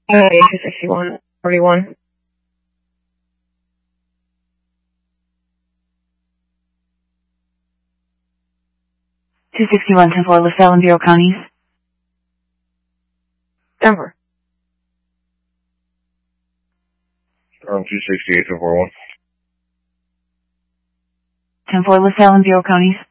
261, 41. Two 61-10-4, LaSalle and Bureau Counties. Denver. 268-41. 10-4, LaSalle and Bureau Counties.